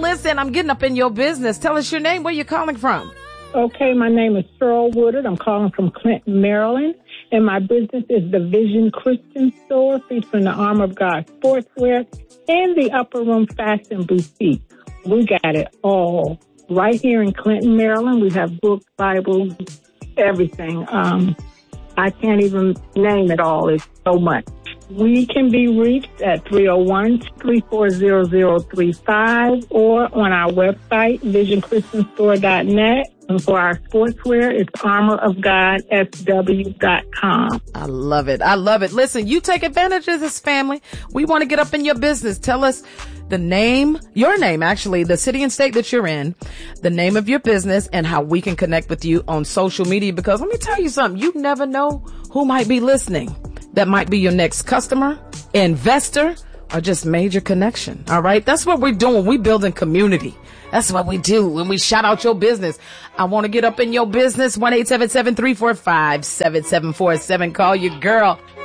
listen, I'm getting up in your business. Tell us your name. Where you calling from? Okay, my name is Cheryl Woodard. I'm calling from Clinton, Maryland. And my business is the Vision Christian Store, featuring the Armor of God sportswear and the Upper Room Fashion Boutique. We got it all right here in Clinton, Maryland. We have books, Bibles, everything. I can't even name it all. It's so much. We can be reached at 301-340-0035 or on our website, visionchristianstore.net. And for our sportswear, it's armorofgodsw.com. I love it. I love it. Listen, you take advantage of this, family. We want to get up in your business. Tell us the name, your name, actually, the city and state that you're in, the name of your business, and how we can connect with you on social media. Because let me tell you something, you never know who might be listening. That might be your next customer, investor, or just major connection. All right. That's what we're doing. We building community. That's what we do when we shout out your business. I want to get up in your business. 1-877-345-7747. Call your girl.